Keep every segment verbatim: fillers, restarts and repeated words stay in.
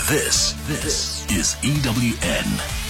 This, this is E W N.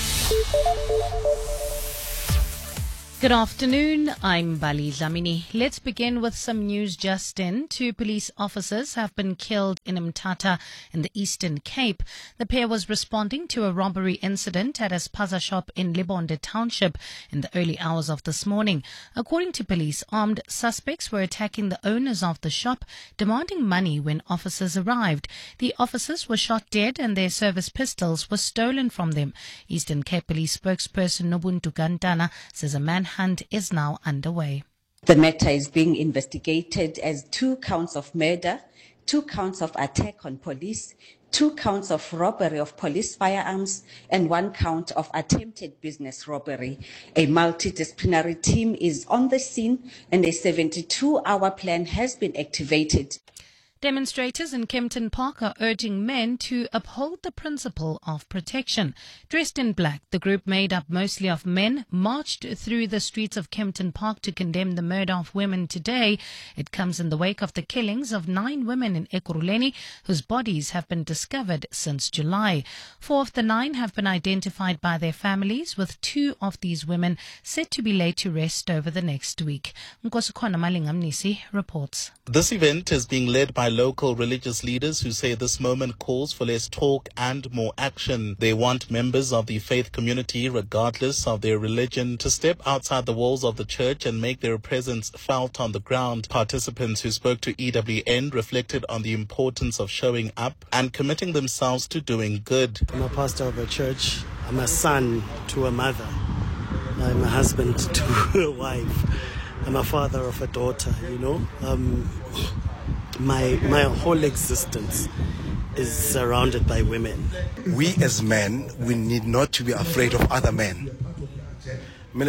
Good afternoon, I'm Bali Dlamini. Let's begin with some news just in. Two police officers have been killed in Mthatha in the Eastern Cape. The pair was responding to a robbery incident at a spaza shop in Libonde Township in the early hours of this morning. According to police, armed suspects were attacking the owners of the shop, demanding money when officers arrived. The officers were shot dead and their service pistols were stolen from them. Eastern Cape Police spokesperson Nobuntu Gantana says a man hunt is now underway. The matter is being investigated as two counts of murder, two counts of attack on police, two counts of robbery of police firearms, and one count of attempted business robbery. A multidisciplinary team is on the scene and a seventy-two hour plan has been activated. Demonstrators in Kempton Park are urging men to uphold the principle of protection. Dressed in black, the group, made up mostly of men, marched through the streets of Kempton Park to condemn the murder of women today. It comes in the wake of the killings of nine women in Ekurhuleni, whose bodies have been discovered since July. Four of the nine have been identified by their families, with two of these women set to be laid to rest over the next week. Nkosukwana Malingamnisi reports. This event is being led by local religious leaders who say this moment calls for less talk and more action. They want members of the faith community, regardless of their religion, to step outside the walls of the church and make their presence felt on the ground. Participants who spoke to E W N reflected on the importance of showing up and committing themselves to doing good. I'm a pastor of a church. I'm a son to a mother. I'm a husband to a wife. I'm a father of a daughter, you know. Um, My my whole existence is surrounded by women. We as men, we need not to be afraid of other men. We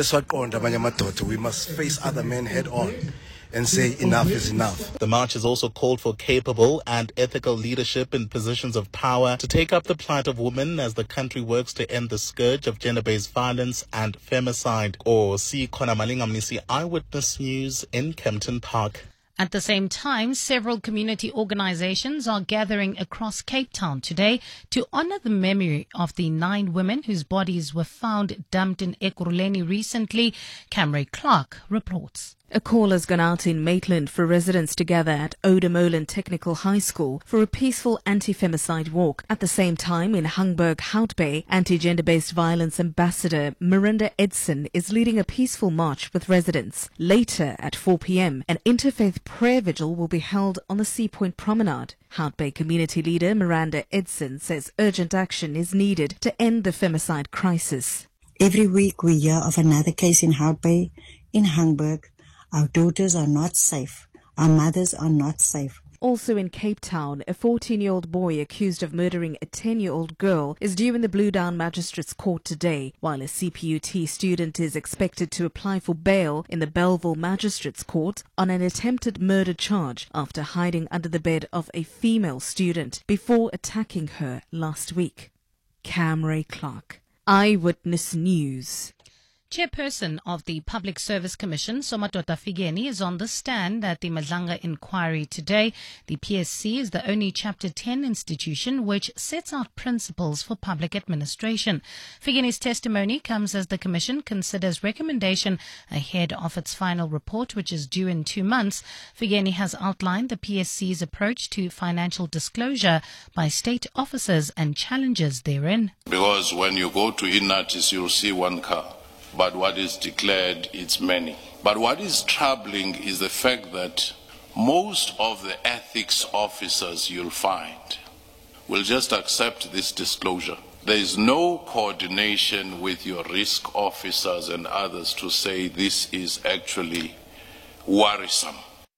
must face other men head on and say enough is enough. The march has also called for capable and ethical leadership in positions of power to take up the plight of women as the country works to end the scourge of gender-based violence and femicide. Or see Kona Malingamnisi, Eyewitness News in Kempton Park. At the same time, several community organizations are gathering across Cape Town today to honor the memory of the nine women whose bodies were found dumped in Ekurhuleni recently. Camry Clark reports. A call has gone out in Maitland for residents to gather at Oudtshoorn Technical High School for a peaceful anti-femicide walk. At the same time, in Hangberg, Hout Bay, anti-gender-based violence ambassador Miranda Edson is leading a peaceful march with residents. Later, at four p.m, an interfaith prayer vigil will be held on the Sea Point Promenade. Hout Bay community leader Miranda Edson says urgent action is needed to end the femicide crisis. Every week we hear of another case in Hout Bay, in Hangberg. Our daughters are not safe. Our mothers are not safe. Also in Cape Town, a fourteen-year-old boy accused of murdering a ten-year-old girl is due in the Blue Down Magistrates Court today, while a C P U T student is expected to apply for bail in the Belleville Magistrates Court on an attempted murder charge after hiding under the bed of a female student before attacking her last week. Camry Clark, Eyewitness News. Chairperson of the Public Service Commission, Somadoda Figeni, is on the stand at the Madlanga inquiry today. The P S C is the only Chapter ten institution which sets out principles for public administration. Figeni's testimony comes as the Commission considers recommendation ahead of its final report, which is due in two months. Figeni has outlined the P S C's approach to financial disclosure by state officers and challenges therein. Because when you go to Inatis, you'll see one car. But what is declared, it's many. But what is troubling is the fact that most of the ethics officers you'll find will just accept this disclosure. There is no coordination with your risk officers and others to say this is actually worrisome.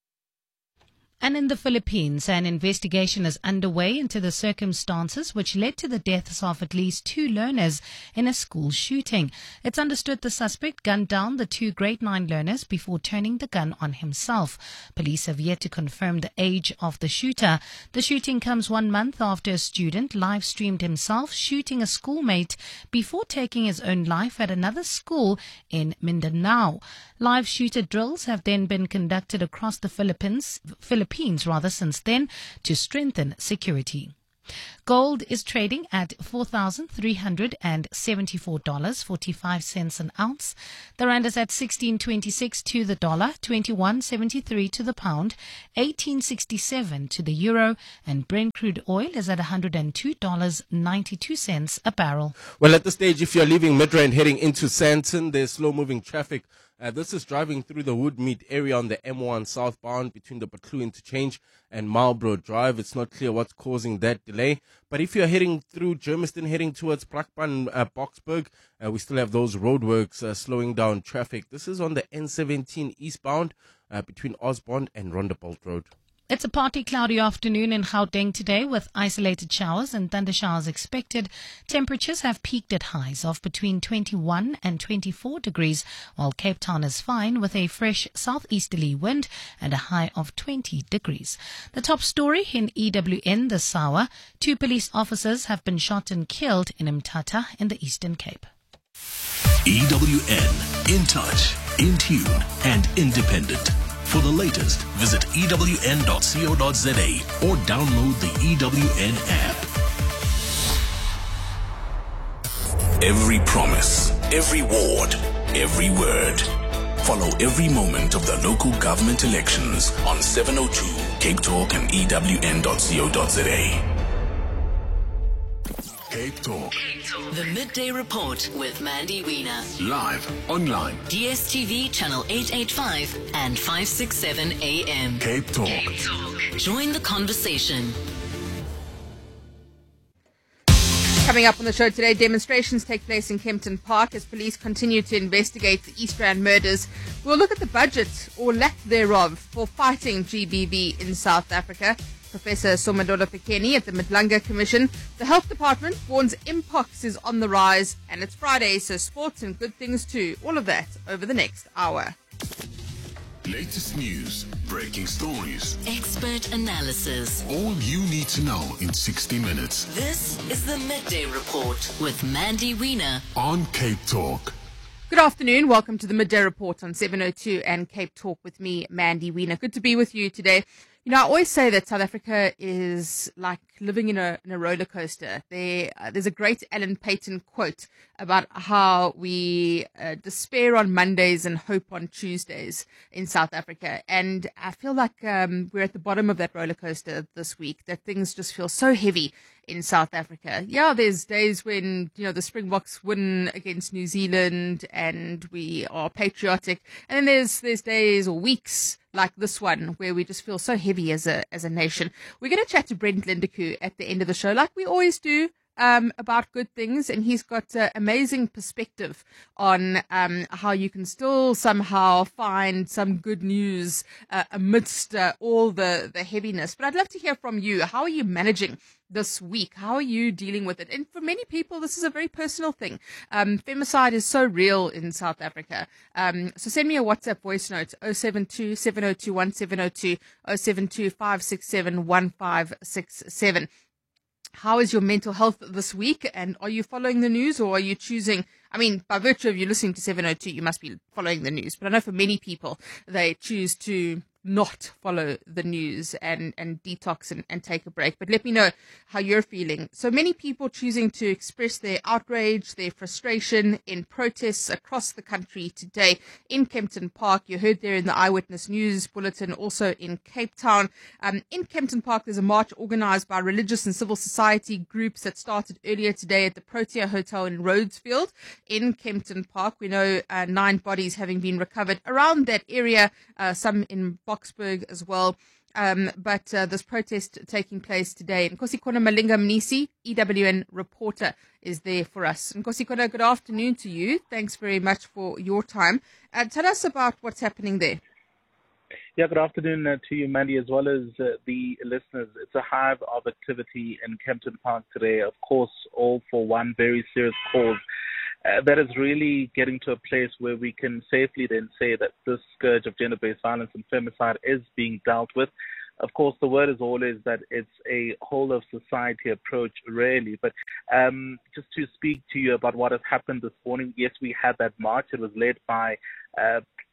And in the Philippines, an investigation is underway into the circumstances which led to the deaths of at least two learners in a school shooting. It's understood the suspect gunned down the two grade nine learners before turning the gun on himself. Police have yet to confirm the age of the shooter. The shooting comes one month after a student live-streamed himself shooting a schoolmate before taking his own life at another school in Mindanao. Live shooter drills have then been conducted across the Philippines, Philippines rather since then, to strengthen security. Gold is trading at four thousand three hundred seventy-four dollars and forty-five cents an ounce. The rand is at sixteen twenty-six to the dollar, twenty-one seventy-three to the pound, eighteen sixty-seven to the euro, and Brent crude oil is at one hundred two dollars and ninety-two cents a barrel. Well, at this stage, if you're leaving Midrand heading into Sandton, there's slow-moving traffic. Uh, this is driving through the Woodmead area on the M one southbound between the Batlu interchange and Marlborough Drive. It's not clear what's causing that delay. But if you're heading through Germiston, heading towards Brakpan, uh, Boksburg, uh, we still have those roadworks uh, slowing down traffic. This is on the N seventeen eastbound uh, between Osborne and Rondebolt Road. It's a partly cloudy afternoon in Gauteng today with isolated showers and thunder showers expected. Temperatures have peaked at highs of between twenty-one and twenty-four degrees, while Cape Town is fine with a fresh southeasterly wind and a high of twenty degrees. The top story in E W N this hour: two police officers have been shot and killed in Mthatha in the Eastern Cape. E W N, in touch, in tune, and independent. For the latest, visit E W N dot co dot za or download the E W N app. Every promise, every ward, every word. Follow every moment of the local government elections on seven oh two Cape Talk and E W N dot co dot za. Cape Talk. The Midday Report with Mandy Wiener. Live, online. D S T V channel eight eighty-five and five sixty-seven A M. Cape Talk. Cape Talk. Join the conversation. Coming up on the show today, demonstrations take place in Kempton Park as police continue to investigate the East Rand murders. We'll look at the budget, or lack thereof, for fighting G B V in South Africa. Professor Somadola Pekeni at the Madlanga Commission. The Health Department warns Mpox is on the rise, and it's Friday, so sports and good things too. All of that over the next hour. Latest news, breaking stories, expert analysis. All you need to know in sixty minutes. This is the Midday Report with Mandy Wiener on Cape Talk. Good afternoon. Welcome to the Midday Report on seven oh two and Cape Talk with me, Mandy Wiener. Good to be with you today. You know, I always say that South Africa is like living in a in a roller coaster. There, uh, there's a great Alan Payton quote about how we uh, despair on Mondays and hope on Tuesdays in South Africa. And I feel like um, we're at the bottom of that roller coaster this week, that things just feel so heavy in South Africa. Yeah, there's days when, you know, the Springboks win against New Zealand and we are patriotic. And then there's there's days or weeks like this one where we just feel so heavy as a as a nation. We're going to chat to Brent Lindekoe at the end of the show, like we always do, um, about good things. And he's got uh, amazing perspective on um, how you can still somehow find some good news uh, amidst uh, all the, the heaviness. But I'd love to hear from you. How are you managing this week? How are you dealing with it? And for many people, this is a very personal thing. Um, femicide is so real in South Africa. Um, so send me a WhatsApp voice note, oh seven two, seven oh two, one seven oh two, oh seven two, five six seven, one five six seven. How is your mental health this week? And are you following the news, or are you choosing, I mean, by virtue of you listening to seven oh two, you must be following the news. But I know for many people, they choose to not follow the news and, and detox and, and take a break. But let me know how you're feeling. So many people choosing to express their outrage, their frustration in protests across the country today in Kempton Park. You heard there in the Eyewitness News Bulletin, also in Cape Town. Um, in Kempton Park, there's a march organized by religious and civil society groups that started earlier today at the Protea Hotel in Rhodesfield in Kempton Park. We know uh, nine bodies having been recovered around that area, uh, some in Boksburg as well. Um, but uh, this protest taking place today. Nkosikona Malinga Mnisi, E W N reporter, is there for us. Nkosikona, good afternoon to you. Thanks very much for your time. Uh, tell us about what's happening there. Yeah, good afternoon uh, to you, Mandy, as well as uh, the listeners. It's a hive of activity in Kempton Park today, of course, all for one very serious cause. Uh, that is really getting to a place where we can safely then say that this scourge of gender-based violence and femicide is being dealt with. Of course, the word is always that it's a whole-of-society approach, really. But um, just to speak to you about what has happened this morning, yes, we had that march. It was led by uh,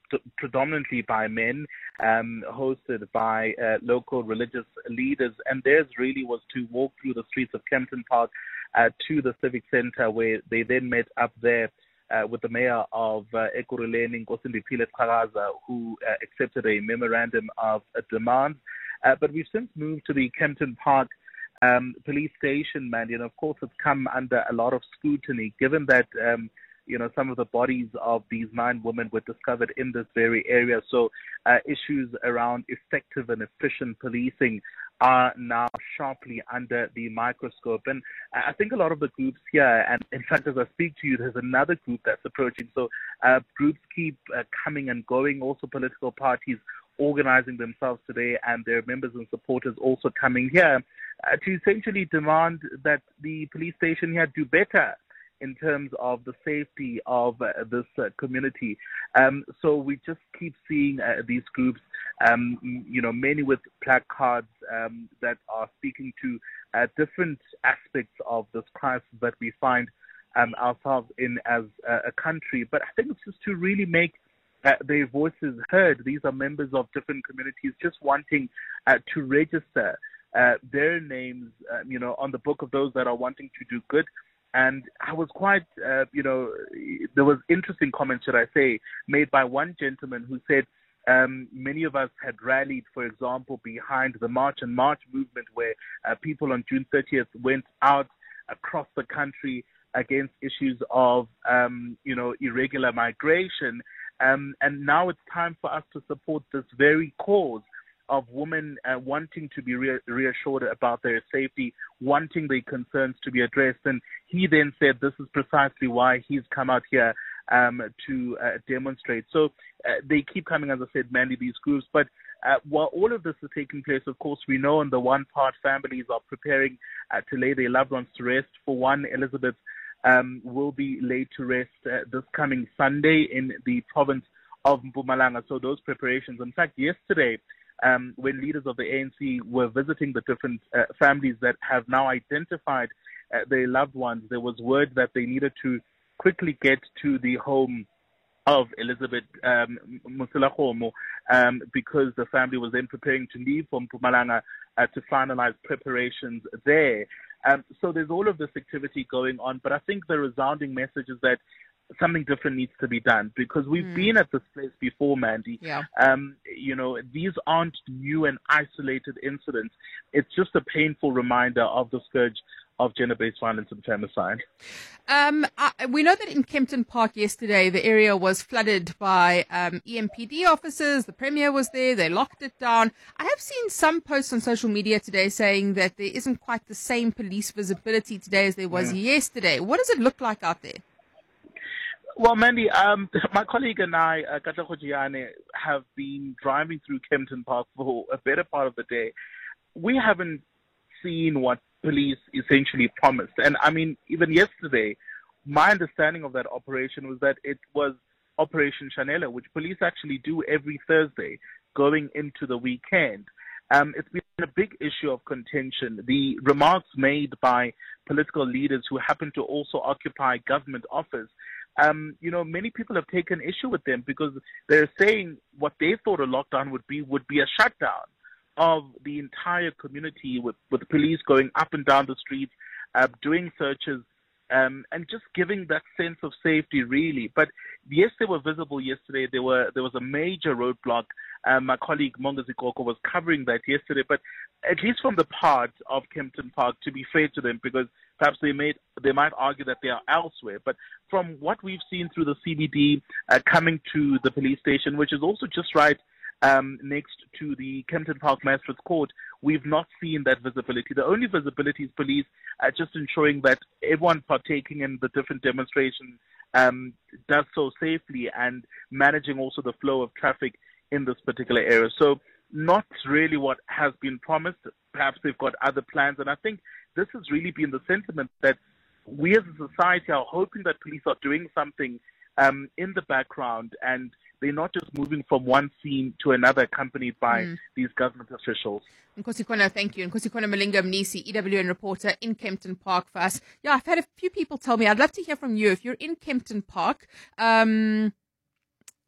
predominantly by men, um, hosted by uh, local religious leaders. And theirs really was to walk through the streets of Kempton Park uh, to the Civic Center, where they then met up there uh, with the mayor of uh, Ekurhuleni, Nkosindiphi Qhakaza, who uh, accepted a memorandum of uh, demand. Uh, but we've since moved to the Kempton Park um, police station, Mandy, and of course it's come under a lot of scrutiny, given that um, you know, some of the bodies of these nine women were discovered in this very area. So uh, issues around effective and efficient policing are now sharply under the microscope. And I think a lot of the groups here, and in fact, as I speak to you, there's another group that's approaching. So uh, groups keep uh, coming and going, also political parties organizing themselves today, and their members and supporters also coming here uh, to essentially demand that the police station here do better in terms of the safety of uh, this uh, community. Um, so we just keep seeing uh, these groups, um, you know, many with placards um, that are speaking to uh, different aspects of this crisis that we find um, ourselves in as uh, a country. But I think it's just to really make uh, their voices heard. These are members of different communities just wanting uh, to register uh, their names, uh, you know, on the book of those that are wanting to do good. And I was quite, uh, you know, there was interesting comments, should I say, made by one gentleman who said um, many of us had rallied, for example, behind the March and March movement, where uh, people on June thirtieth went out across the country against issues of, um, you know, irregular migration. Um, and now it's time for us to support this very cause of women uh, wanting to be re- reassured about their safety, wanting their concerns to be addressed. And he then said this is precisely why he's come out here um, to uh, demonstrate. So uh, they keep coming, as I said, Mandy, these groups. But uh, while all of this is taking place, of course, we know on the one part, families are preparing uh, to lay their loved ones to rest. For one, Elizabeth um, will be laid to rest uh, this coming Sunday in the province of Mpumalanga. So those preparations, in fact, yesterday, Um, when leaders of the A N C were visiting the different uh, families that have now identified uh, their loved ones, there was word that they needed to quickly get to the home of Elizabeth um, Musilakhomo um, because the family was then preparing to leave from Mpumalanga uh, to finalize preparations there. Um, so there's all of this activity going on, but I think the resounding message is that something different needs to be done, because we've mm. been at this place before, Mandy. Yeah. Um, you know, these aren't new and isolated incidents. It's just a painful reminder of the scourge of gender-based violence and femicide. Um, I, we know that in Kempton Park yesterday, the area was flooded by um, E M P D officers. The Premier was there. They locked it down. I have seen some posts on social media today saying that there isn't quite the same police visibility today as there was yeah. yesterday. What does it look like out there? Well, Mandy, um, my colleague and I, uh, Kata Khojiane, have been driving through Kempton Park for a better part of the day. We haven't seen what police essentially promised. And I mean, even yesterday, my understanding of that operation was that it was Operation Chanela, which police actually do every Thursday going into the weekend. Um, it's been a big issue of contention. The remarks made by political leaders who happen to also occupy government office, um, you know, many people have taken issue with them because they're saying what they thought a lockdown would be would be a shutdown of the entire community, with, with police going up and down the streets, uh, doing searches, um, and just giving that sense of safety, really. But yes, they were visible yesterday. There were there was a major roadblock. Um, my colleague Monga Zikoko was covering that yesterday. But at least from the part of Kempton Park, to be fair to them, because perhaps they made they might argue that they are elsewhere. But from what we've seen through the C B D uh, coming to the police station, which is also just right Um, next to the Kempton Park Magistrates Court, we've not seen that visibility. The only visibility is police uh, just ensuring that everyone partaking in the different demonstrations um, does so safely and managing also the flow of traffic in this particular area. So not really what has been promised. Perhaps they've got other plans. And I think this has really been the sentiment that we as a society are hoping that police are doing something um, in the background, and they're not just moving from one scene to another accompanied by mm. these government officials. Nkosikhona, thank you. Nkosikhona Malinga Mnisi, E W N reporter in Kempton Park for us. Yeah, I've had a few people tell me, I'd love to hear from you. If you're in Kempton Park, um,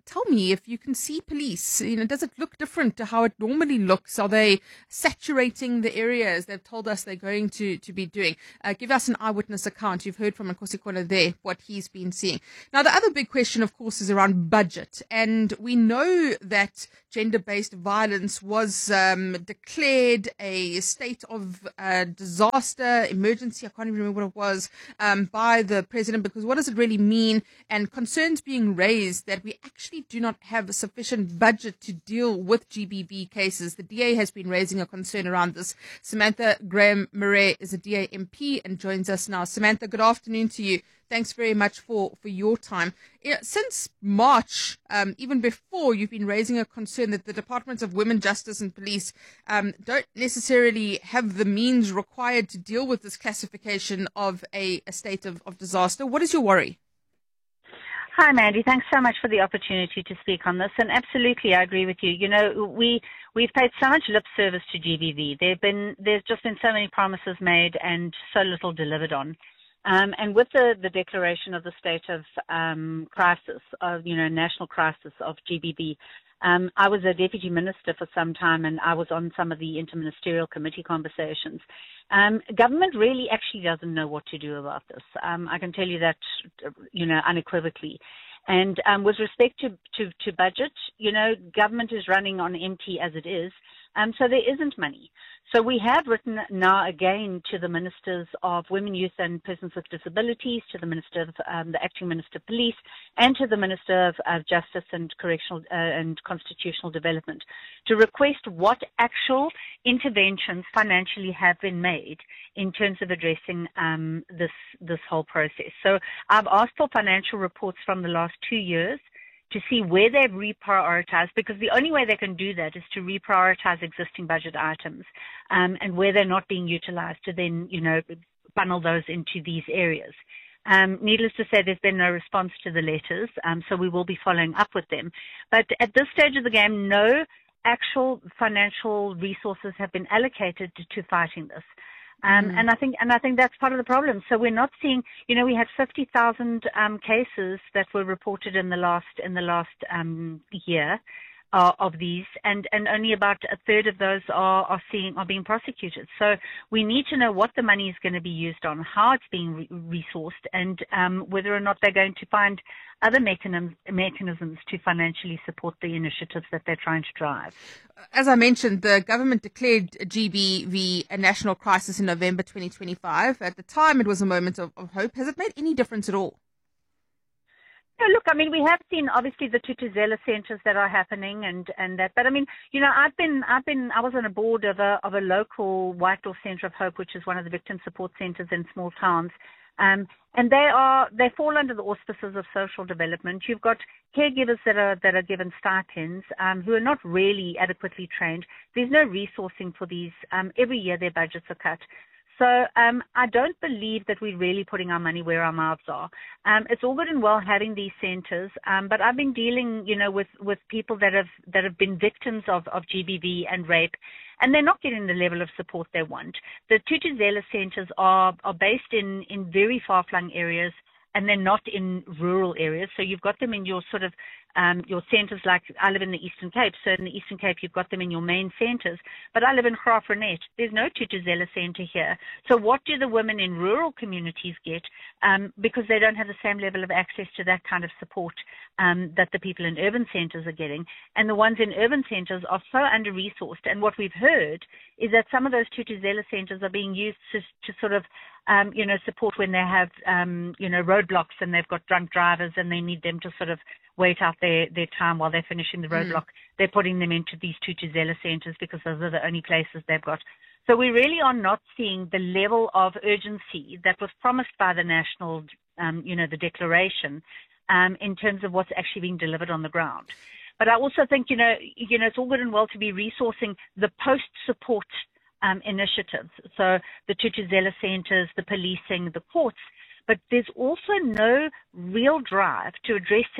tell me if you can see police. You know, does it look different to how it normally looks? Are they saturating the areas they've told us they're going to, to be doing? Uh, give us an eyewitness account. You've heard from Nkosikola there what he's been seeing. Now, the other big question, of course, is around budget. And we know that gender-based violence was um, declared a state of uh, disaster, emergency, I can't even remember what it was, um, by the president, because what does it really mean? And concerns being raised that we actually do not have a sufficient budget to deal with G B V cases. The D A has been raising a concern around this. Samantha Graham-Murray is a D A M P and joins us now. Samantha, good afternoon to you. Thanks very much for, for your time. You know, since March, um, even before, you've been raising a concern that the Departments of Women, Justice and Police um, don't necessarily have the means required to deal with this classification of a, a state of, of disaster. What is your worry? Hi, Mandy. Thanks so much for the opportunity to speak on this. And absolutely, I agree with you. You know, we, we've paid so much lip service to G B V. There have been, there's just been so many promises made and so little delivered on. Um, and with the, the declaration of the state of um, crisis, of, you know, national crisis of G B V, um, I was a deputy minister for some time, and I was on some of the interministerial committee conversations. Um, government really actually doesn't know what to do about this. Um, I can tell you that, you know, unequivocally. And um, with respect to, to, to budget, you know, government is running on empty as it is, um, so there isn't money. So we have written now again to the Ministers of Women, Youth and Persons with Disabilities, to the Minister of, um, the Acting Minister of Police, and to the Minister of uh, Justice and Correctional uh, and Constitutional Development to request what actual interventions financially have been made in terms of addressing um, this this whole process. So I've asked for financial reports from the last two years to see where they've reprioritized, because the only way they can do that is to reprioritize existing budget items, um, and where they're not being utilized to then, you know, funnel those into these areas. Um, needless to say, there's been no response to the letters, um, so we will be following up with them. But at this stage of the game, no actual financial resources have been allocated to, to fighting this. Um, mm. And I think, and I think that's part of the problem. So we're not seeing, you know, we had fifty thousand um, cases that were reported in the last in the last um, year uh, of these, and, and only about a third of those are are seeing are being prosecuted. So we need to know what the money is going to be used on, how it's being re- resourced, and um, whether or not they're going to find other mechanisms mechanisms to financially support the initiatives that they're trying to drive. As I mentioned, the government declared G B V a national crisis in November twenty twenty-five. At the time, it was a moment of, of hope. Has it made any difference at all? No, look, I mean, we have seen obviously the Thuthuzela centres that are happening, and, and that. But I mean, you know, I've been, I've been, I was on a board of a of a local White Dwarf Centre of Hope, which is one of the victim support centres in small towns. Um, and they are, they fall under the auspices of social development. You've got caregivers that are, that are given stipends, um, who are not really adequately trained. There's no resourcing for these. Um, every year their budgets are cut. So um, I don't believe that we're really putting our money where our mouths are. Um, it's all good and well having these centres, um, but I've been dealing, you know, with, with people that have that have been victims of, of G B V and rape, and they're not getting the level of support they want. The Thuthuzela centres are are based in, in very far-flung areas, and they're not in rural areas. So you've got them in your sort of um, your centres, like I live in the Eastern Cape. So in the Eastern Cape, you've got them in your main centres. But I live in Graaff-Reinet. There's no Thuthuzela centre here. So what do the women in rural communities get? Um, because they don't have the same level of access to that kind of support um, that the people in urban centres are getting. And the ones in urban centres are so under-resourced. And what we've heard is that some of those Thuthuzela centres are being used to, to sort of Um, you know, support when they have, um, you know, roadblocks and they've got drunk drivers and they need them to sort of wait out their, their time while they're finishing the roadblock. Mm. They're putting them into these Thuthuzela centres because those are the only places they've got. So we really are not seeing the level of urgency that was promised by the national, um, you know, the declaration um, in terms of what's actually being delivered on the ground. But I also think, you know, you know, it's all good and well to be resourcing the post-support Um, initiatives, so the Thuthuzela centres, the policing, the courts, but there's also no real drive to addressing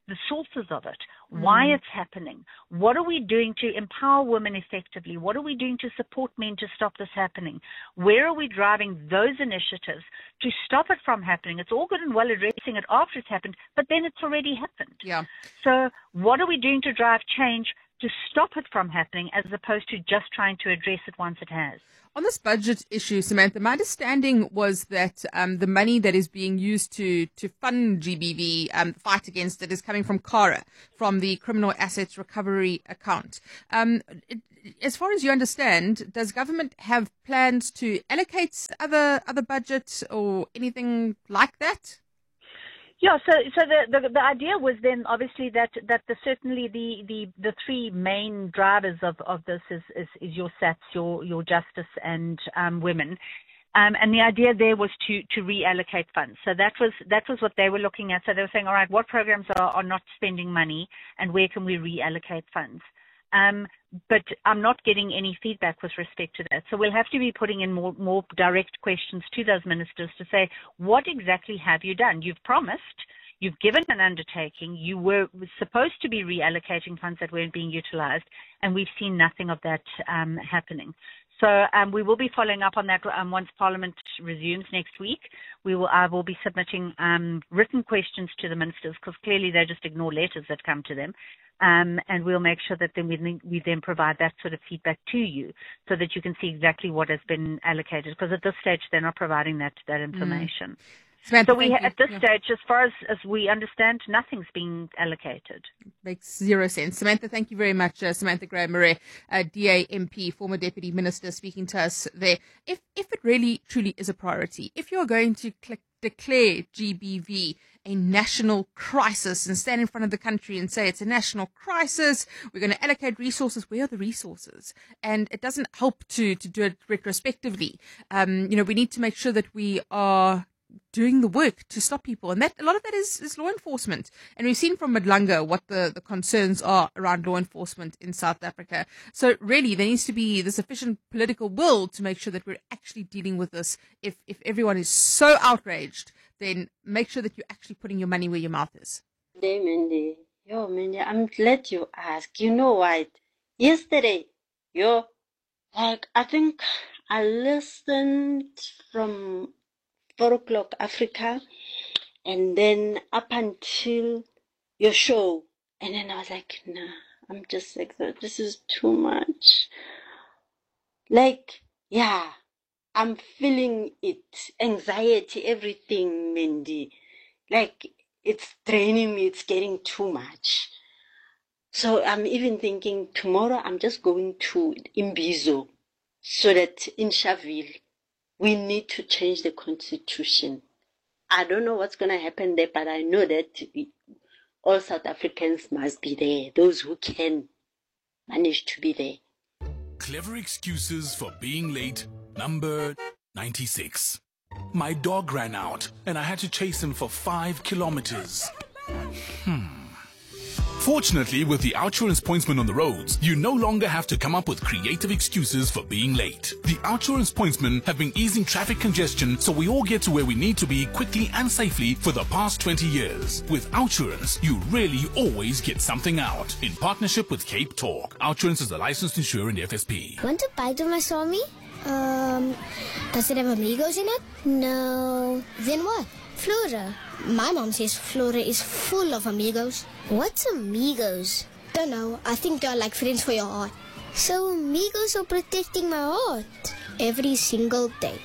the sources of it, why it's happening. What are we doing to empower women effectively? What are we doing to support men to stop this happening? Where are we driving those initiatives to stop it from happening? It's all good and well addressing it after it's happened, but then it's already happened. Yeah. So what are we doing to drive change to stop it from happening as opposed to just trying to address it once it has? On this budget issue, Samantha, my understanding was that um, the money that is being used to to fund G B V, um, fight against it, is coming from CARA, from the Criminal Assets Recovery Account. Um, it, as far as you understand, does government have plans to allocate other other budgets or anything like that? Yeah, so so the, the the idea was then obviously that that the certainly the, the, the three main drivers of, of this is, is, is your S A Ts, your your justice and um, women, um, and the idea there was to, to reallocate funds. So that was that was what they were looking at. So they were saying, all right, what programs are, are not spending money, and where can we reallocate funds? Um, but I'm not getting any feedback with respect to that. So we'll have to be putting in more, more direct questions to those ministers to say, what exactly have you done? You've promised, you've given an undertaking, you were supposed to be reallocating funds that weren't being utilized, and we've seen nothing of that um, happening. So um, we will be following up on that um, once Parliament resumes next week. We will, I will be submitting um, written questions to the ministers, because clearly they just ignore letters that come to them. Um, and we'll make sure that then we, we then provide that sort of feedback to you so that you can see exactly what has been allocated, because at this stage they're not providing that, that information. Mm. Samantha, so we, at this yeah. stage, as far as, as we understand, nothing's being allocated. Makes zero sense. Samantha, thank you very much. Uh, Samantha Graham-Murray, uh, D A M P, former Deputy Minister, speaking to us there. If, if it really, truly is a priority, if you're going to click, declare G B V a national crisis and stand in front of the country and say it's a national crisis, we're going to allocate resources, where are the resources? And it doesn't help to, to do it retrospectively. Um, you know, we need to make sure that we are doing the work to stop people. And that a lot of that is, is law enforcement. And we've seen from Madlanga what the, the concerns are around law enforcement in South Africa. So really, there needs to be the sufficient political will to make sure that we're actually dealing with this. If, if everyone is so outraged, then make sure that you're actually putting your money where your mouth is. Hey, Mandy. Yo, Mandy, I'm glad you asked. You know what? Yesterday, yo, like, I think I listened from four o'clock Africa, and then up until your show. And then I was like, nah, I'm just like, this is too much. Like, yeah, I'm feeling it. Anxiety, everything, Mandy. Like, it's draining me. It's getting too much. So I'm even thinking tomorrow I'm just going to Imbizo, so that in Sharpeville, we need to change the constitution. I don't know what's going to happen there, but I know that we, all South Africans must be there. Those who can manage to be there. Clever excuses for being late, number ninety-six. My dog ran out, and I had to chase him for five kilometers. Hmm. Fortunately, with the OUTsurance pointsman on the roads, you no longer have to come up with creative excuses for being late. The OUTsurance pointsmen have been easing traffic congestion so we all get to where we need to be quickly and safely for the past twenty years. With OUTsurance, you really always get something out. In partnership with Cape Talk, OUTsurance is a licensed insurer in F S P. Want a bite of my Swami? Um, does it have amigos in it? No. Then what? Flora. My mom says Flora is full of amigos. What's amigos? Don't know. I think they're like friends for your heart. So amigos are protecting my heart every single day.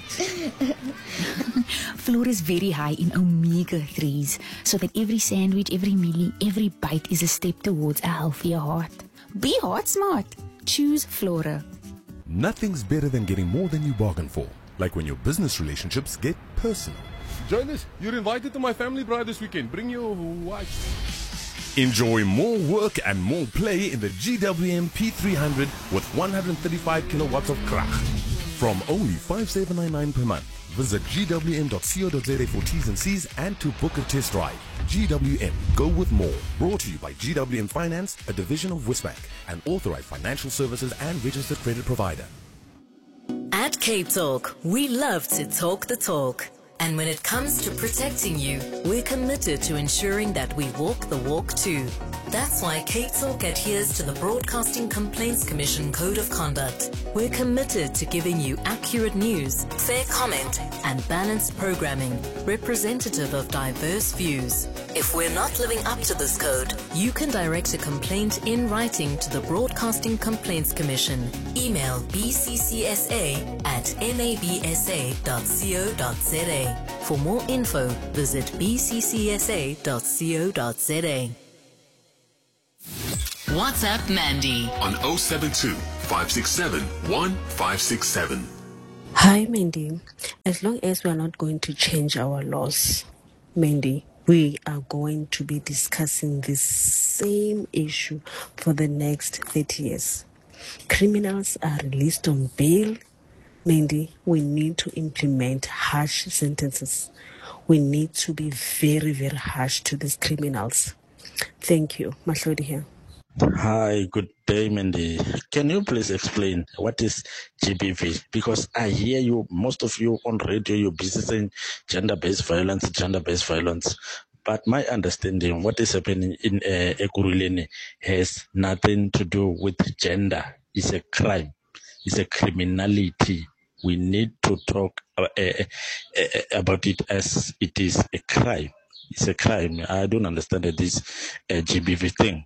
Flora is very high in omega threes, so that every sandwich, every meal, every bite is a step towards a healthier heart. Be heart smart. Choose Flora. Nothing's better than getting more than you bargain for, like when your business relationships get personal. Jonas, you're invited to my family bride this weekend. Bring your wife. Enjoy more work and more play in the G W M P three hundred with one hundred thirty-five kilowatts of krach. From only five thousand seven hundred ninety-nine per month. Visit g w m dot co dot za for T's and C's and to book a test drive. G W M, go with more. Brought to you by G W M Finance, a division of Westbank, an authorized financial services and registered credit provider. At Cape Talk, we love to talk the talk. And when it comes to protecting you, we're committed to ensuring that we walk the walk too. That's why Cape Talk adheres to the Broadcasting Complaints Commission Code of Conduct. We're committed to giving you accurate news, fair comment, and balanced programming, representative of diverse views. If we're not living up to this code, you can direct a complaint in writing to the Broadcasting Complaints Commission. Email b c c s a at n a b s a dot co dot z a. For more info, visit b c c s a dot co dot z a. WhatsApp Mandy on oh seven two, five six seven, one five six seven. Hi, Mandy. As long as we are not going to change our laws, Mandy, we are going to be discussing this same issue for the next thirty years. Criminals are released on bail. Mandy, we need to implement harsh sentences. We need to be very, very harsh to these criminals. Thank you. Mahlodi here. Hi, good day, Mandy. Can you please explain what is G B V? Because I hear you, most of you on radio, you're busy saying gender-based violence, gender-based violence. But my understanding, what is happening in uh, Ekurhuleni has nothing to do with gender. It's a crime. It's a criminality. We need to talk uh, uh, uh, about it as it is a crime. It's a crime. I don't understand this uh, G B V thing.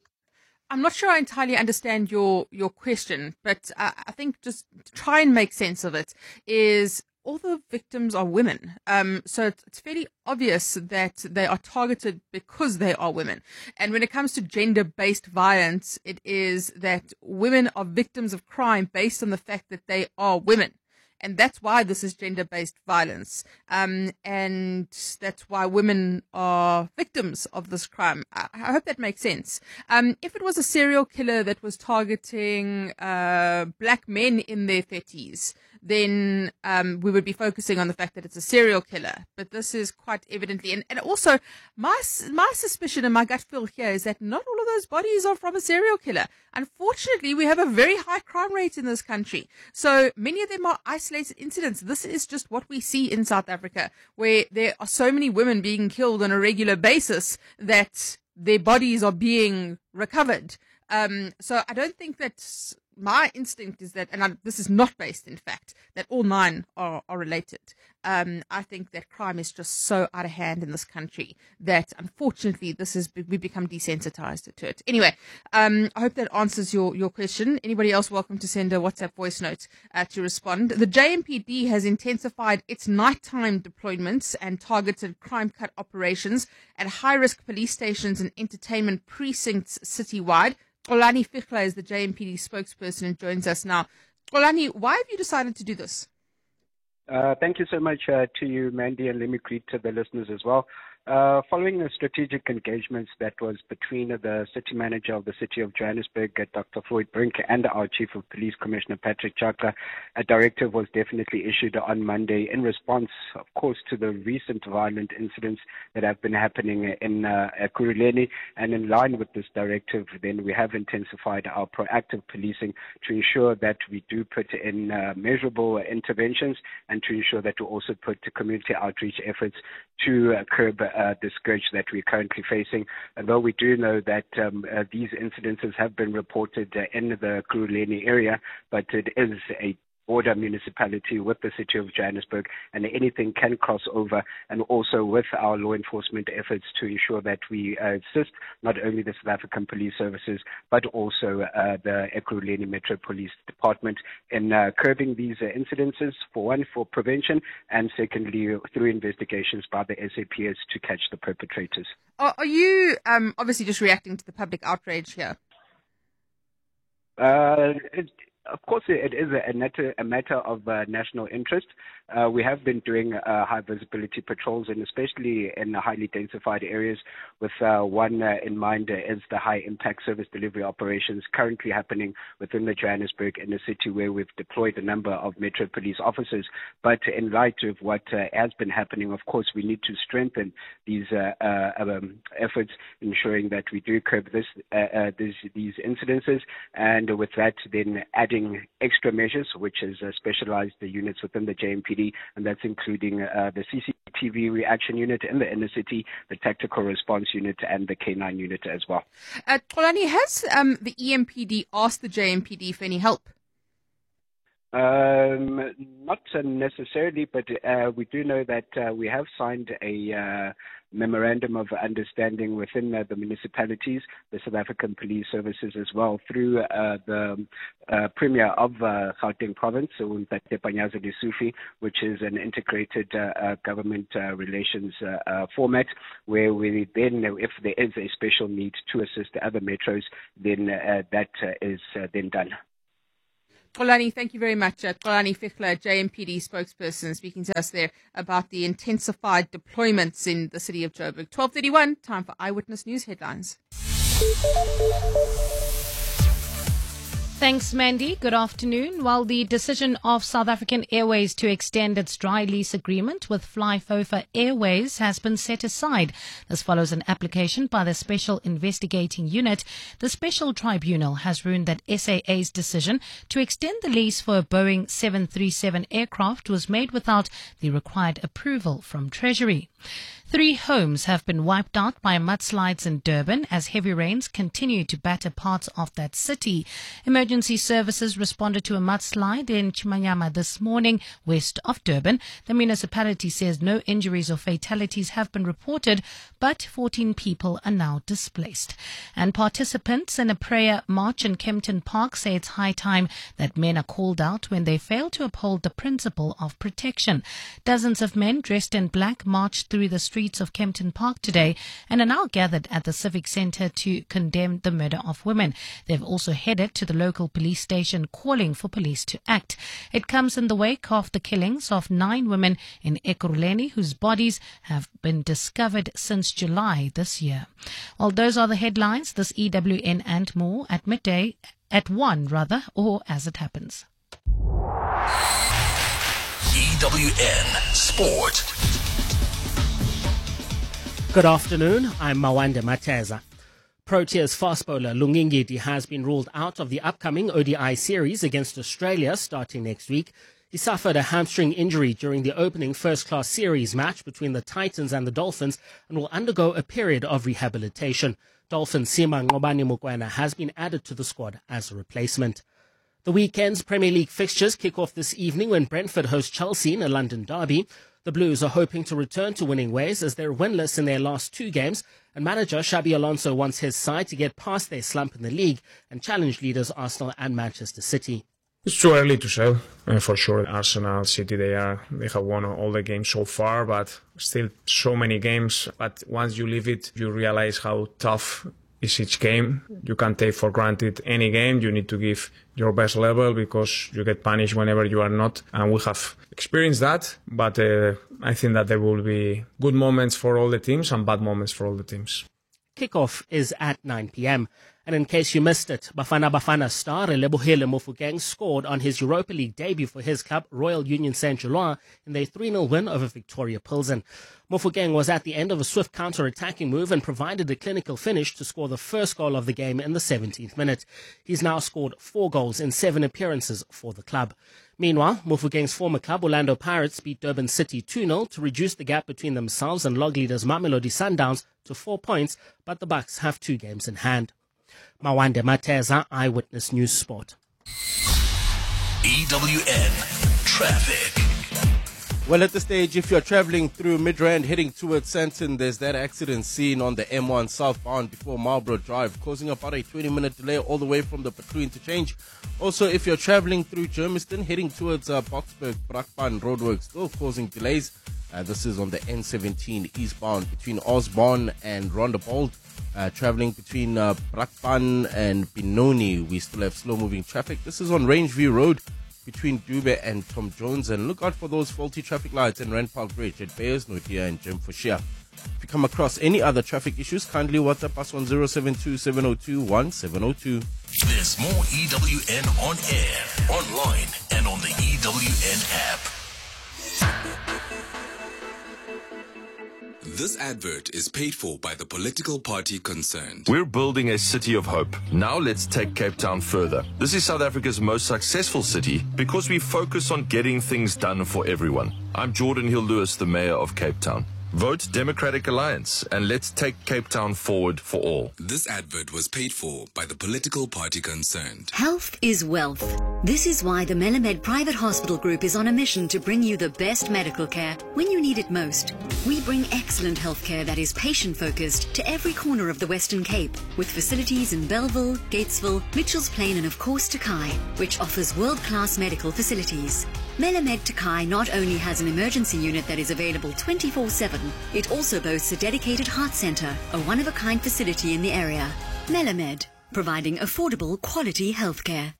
I'm not sure I entirely understand your, your question, but I, I think just to try and make sense of it is all the victims are women. Um, so it's, it's fairly obvious that they are targeted because they are women. And when it comes to gender-based violence, it is that women are victims of crime based on the fact that they are women. And that's why this is gender-based violence. Um, and that's why women are victims of this crime. I, I hope that makes sense. Um, if it was a serial killer that was targeting uh, black men in their thirties, then um, we would be focusing on the fact that it's a serial killer. But this is quite evidently, and, and also my my suspicion and my gut feel here is that not all of those bodies are from a serial killer. Unfortunately, we have a very high crime rate in this country. So many of them are isolated incidents. This is just what we see in South Africa, where there are so many women being killed on a regular basis that their bodies are being recovered. Um, so I don't think that my instinct is that, and I, this is not based in fact, that all nine are, are related. Um, I think that crime is just so out of hand in this country that unfortunately this is, we become desensitized to it. Anyway, um, I hope that answers your, your question. Anybody else welcome to send a WhatsApp voice note uh, to respond. The J M P D has intensified its nighttime deployments and targeted crime cut operations at high-risk police stations and entertainment precincts citywide. Xolani Fichler is the J M P D spokesperson and joins us now. Xolani, why have you decided to do this? Uh, thank you so much uh, to you, Mandy, and let me greet to the listeners as well. Uh, following the strategic engagements that was between the city manager of the city of Johannesburg, Doctor Floyd Brink, and our chief of police, Commissioner Patrick Chaka, a directive was definitely issued on Monday in response, of course, to the recent violent incidents that have been happening in uh, Ekurhuleni. And in line with this directive, then we have intensified our proactive policing to ensure that we do put in uh, measurable interventions and to ensure that we also put community outreach efforts to uh, curb uh, the scourge that we're currently facing. Although we do know that um, uh, these incidences have been reported uh, in the Ekurhuleni area, but it is a border municipality with the city of Johannesburg, and anything can cross over, and also with our law enforcement efforts to ensure that we uh, assist not only the South African Police Services, but also uh, the Ekurhuleni Metro Police Department in uh, curbing these uh, incidences, for one, for prevention, and secondly, through investigations by the S A P S to catch the perpetrators. Are, are you um, obviously just reacting to the public outrage here? Uh, it, Of course, it is a matter, a matter of uh, national interest. Uh, we have been doing uh, high visibility patrols, and especially in highly densified areas, with uh, one uh, in mind uh, is the high impact service delivery operations currently happening within the Johannesburg inner city, where we've deployed a number of Metro Police officers. But in light of what uh, has been happening, of course, we need to strengthen these uh, uh, um, efforts, ensuring that we do curb this, uh, uh, these, these incidences, and with that, then add adding extra measures, which is uh, specialized the units within the J M P D, and that's including uh, the C C T V reaction unit in the inner city, the tactical response unit, and the K nine unit as well. Uh, Xolani, has um, the E M P D asked the J M P D for any help? Um, not uh, necessarily, but uh, we do know that uh, we have signed a uh, memorandum of understanding within uh, the municipalities, the South African Police Services as well, through uh, the uh, Premier of uh, Gauteng Province, Ntate Panyaza Lesufi, which is an integrated uh, uh, government uh, relations uh, uh, format, where we then, if there is a special need to assist the other metros, then uh, that uh, is uh, then done. Xolani, thank you very much. Uh, Xolani Fichler, J M P D spokesperson, speaking to us there about the intensified deployments in the city of Joburg. twelve thirty-one, time for Eyewitness News headlines. Thanks, Mandy. Good afternoon. While the decision of South African Airways to extend its dry lease agreement with Flyfofa Airways has been set aside. This follows an application by the Special Investigating Unit. The Special Tribunal has ruled that S A A's decision to extend the lease for a Boeing seven thirty-seven aircraft was made without the required approval from Treasury. Three homes have been wiped out by mudslides in Durban as heavy rains continue to batter parts of that city. Emergency services responded to a mudslide in Chimanyama this morning, west of Durban. The municipality says no injuries or fatalities have been reported, but fourteen people are now displaced. And participants in a prayer march in Kempton Park say it's high time that men are called out when they fail to uphold the principle of protection. Dozens of men dressed in black marched through the streets of Kempton Park today and are now gathered at the Civic Centre to condemn the murder of women. They've also headed to the local police station calling for police to act. It comes in the wake of the killings of nine women in Ekurhuleni whose bodies have been discovered since July this year. Well, those are the headlines. This E W N and more at midday, at one rather, or as it happens. E W N Sport. Good afternoon, I'm Mawande Mateza. Proteas fast bowler Lungingiti has been ruled out of the upcoming O D I series against Australia starting next week. He suffered a hamstring injury during the opening first-class series match between the Titans and the Dolphins and will undergo a period of rehabilitation. Dolphins Sima Ngobani Mokoena has been added to the squad as a replacement. The weekend's Premier League fixtures kick off this evening when Brentford host Chelsea in a London derby. The Blues are hoping to return to winning ways as they're winless in their last two games, and manager Xabi Alonso wants his side to get past their slump in the league and challenge leaders Arsenal and Manchester City. It's too early to say. Uh, for sure, Arsenal, City, they are they have won all the games so far, but still so many games. But once you leave it, you realize how tough is each game. You can't take for granted any game. You need to give your best level because you get punished whenever you are not. And we have experienced that, but uh, I think that there will be good moments for all the teams and bad moments for all the teams. Kickoff is at nine p.m. And in case you missed it, Bafana Bafana star Lebohile Mofokeng scored on his Europa League debut for his club, Royal Union Saint-Gilloise, in their three nil win over Victoria Pilsen. Mofokeng was at the end of a swift counter-attacking move and provided a clinical finish to score the first goal of the game in the seventeenth minute. He's now scored four goals in seven appearances for the club. Meanwhile, Mofokeng's former club, Orlando Pirates, beat Durban City two nil to reduce the gap between themselves and log leaders Mamelodi Sundowns to four points, but the Bucks have two games in hand. Mawande Mateza, Eyewitness News Sport. E W N Traffic. Well, at this stage, if you're traveling through Midrand heading towards Sandton, there's that accident seen on the M one southbound before Marlborough Drive, causing about a twenty-minute delay all the way from the Patrol interchange. Also, if you're traveling through Germiston heading towards uh, Boksburg, Brakpan Roadworks, still causing delays. Uh, this is on the N seventeen eastbound between Osborne and Rondebold. Uh, traveling between uh, Brakpan and Benoni, we still have slow-moving traffic. This is on Rangeview Road between Dube and Tom Jones. And look out for those faulty traffic lights in Randpark Bridge at Bayers, Notia and Jim Foshia. If you come across any other traffic issues, kindly WhatsApp us on zero seven two, seven zero two, one seven zero two. There's more E W N on air, online, and on the E W N app. This advert is paid for by the political party concerned. We're building a city of hope. Now let's take Cape Town further. This is South Africa's most successful city because we focus on getting things done for everyone. I'm Jordan Hill-Lewis, the Mayor of Cape Town. Vote Democratic Alliance and let's take Cape Town forward for all. This advert was paid for by the political party concerned. Health is wealth. This is why the Melamed Private Hospital Group is on a mission to bring you the best medical care when you need it most. We bring excellent health care that is patient-focused to every corner of the Western Cape, with facilities in Bellville, Gatesville, Mitchells Plain and of course Takai, which offers world-class medical facilities. Melamed Takai not only has an emergency unit that is available twenty-four seven, it also boasts a dedicated heart centre, a one-of-a-kind facility in the area. Melamed, providing affordable, quality healthcare.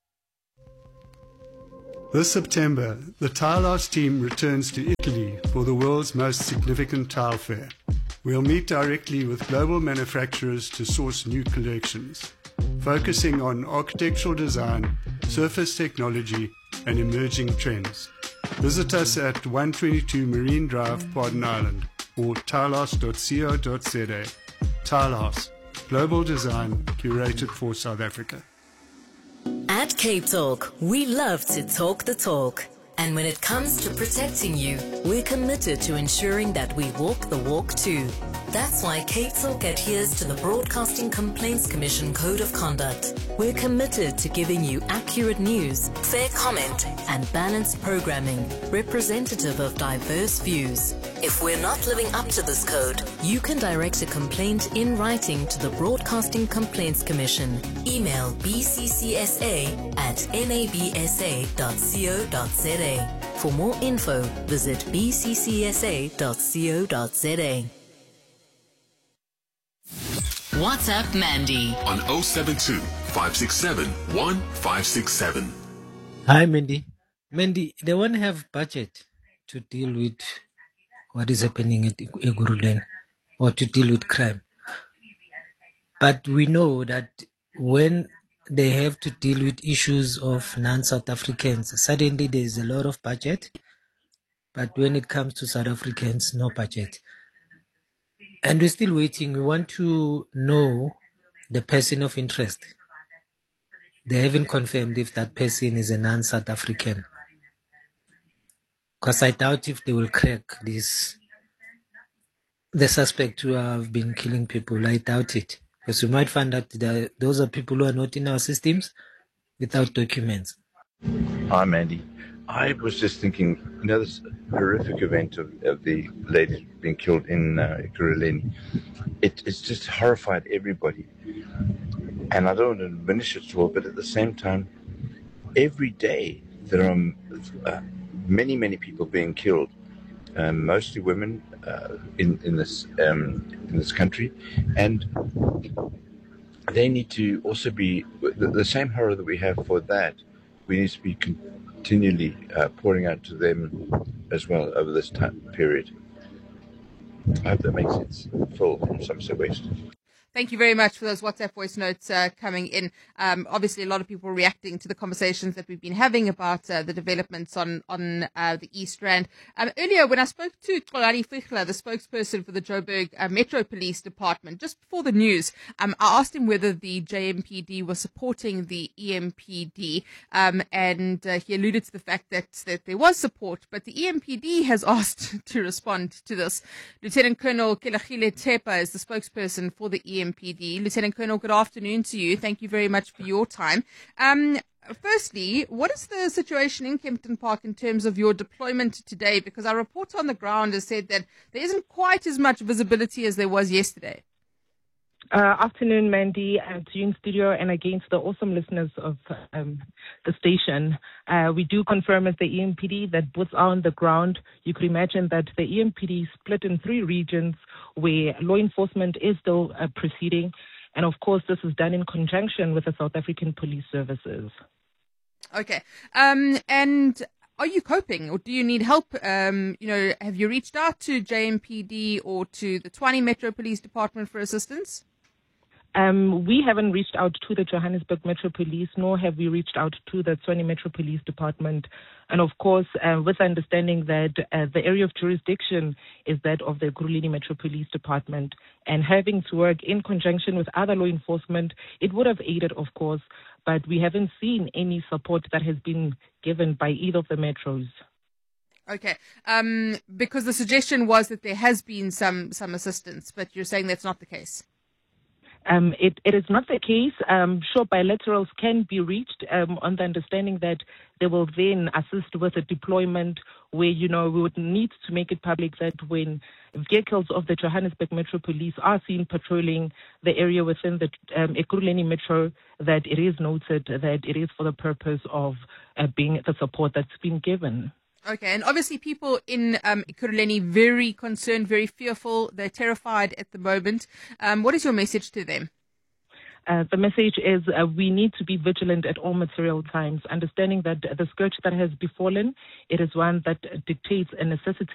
This September, the Tile Arts team returns to Italy for the world's most significant tile fair. We'll meet directly with global manufacturers to source new collections, focusing on architectural design, surface technology, and emerging trends. Visit us at one twenty-two Marine Drive, Pardon Island, or tilehouse dot co dot za. Tilehouse, global design curated for South Africa. At Cape Talk, we love to talk the talk. And when it comes to protecting you, we're committed to ensuring that we walk the walk too. That's why Cape Talk adheres to the Broadcasting Complaints Commission Code of Conduct. We're committed to giving you accurate news, fair comment, and balanced programming, representative of diverse views. If we're not living up to this code, you can direct a complaint in writing to the Broadcasting Complaints Commission. Email b c c s a at n a b s a dot co dot za. For more info, visit b c c s a dot co dot za. WhatsApp Mandy on oh seven two, five six seven, one five six seven. Hi, Mandy. Mandy, they won't have budget to deal with what is happening at Ekurhuleni or to deal with crime. But we know that when they have to deal with issues of non-South Africans, suddenly there's a lot of budget. But when it comes to South Africans, no budget. And we're still waiting. We want to know the person of interest. They haven't confirmed if that person is a non-South African. Because I doubt if they will crack this. The suspect who have been killing people, I doubt it. Because we might find out that those are people who are not in our systems without documents. Hi, Mandy. I was just thinking, you know, this horrific event of, of the lady being killed in uh, Ekurhuleni, it, it's just horrified everybody. And I don't want to diminish it at all, but at the same time, every day there are uh, many, many people being killed, um, mostly women uh, in, in, this, um, in this country. And they need to also be, the, the same horror that we have for that, we need to be con- continually uh, pouring out to them as well over this time period. I hope that makes sense. Full from Somerset West. Thank you very much for those WhatsApp voice notes uh, coming in. Um, obviously, a lot of people reacting to the conversations that we've been having about uh, the developments on on uh, the East Rand. Um, earlier, when I spoke to Xolani Fichler, the spokesperson for the Joburg uh, Metro Police Department, just before the news, um, I asked him whether the J M P D was supporting the E M P D, um, and uh, he alluded to the fact that, that there was support, but the E M P D has asked to respond to this. Lieutenant Colonel Kelagile Tepa is the spokesperson for the E M P D. Lieutenant Colonel, good afternoon to you. Thank you very much for your time. Um, firstly, what is the situation in Kempton Park in terms of your deployment today? Because our reporter on the ground has said that there isn't quite as much visibility as there was yesterday. Uh, afternoon, Mandy, and to you in studio, and again to the awesome listeners of um, the station. Uh, we do confirm as the E M P D that boots are on the ground. You could imagine that the E M P D is split in three regions where law enforcement is still uh, proceeding. And of course, this is done in conjunction with the South African Police Services. Okay. Um, and are you coping, or do you need help? Um, you know, have you reached out to J M P D or to the Tshwane Metro Police Department for assistance? Um, we haven't reached out to the Johannesburg Metro Police, nor have we reached out to the Tshwane Metro Police Department. And of course, uh, with understanding that uh, the area of jurisdiction is that of the Ekurhuleni Metro Police Department, and having to work in conjunction with other law enforcement, it would have aided, of course, but we haven't seen any support that has been given by either of the metros. Okay, um, because the suggestion was that there has been some, some assistance, but you're saying that's not the case. Um, it, it is not the case. Um, sure, bilaterals can be reached um, on the understanding that they will then assist with a deployment where, you know, we would need to make it public that when vehicles of the Johannesburg Metro Police are seen patrolling the area within the um, Ekurhuleni Metro, that it is noted that it is for the purpose of uh, being the support that's been given. Okay, and obviously people in um, Ekurhuleni very concerned, very fearful. They're terrified at the moment. Um, what is your message to them? Uh, the message is uh, we need to be vigilant at all material times, understanding that the scourge that has befallen, it is one that dictates a necessity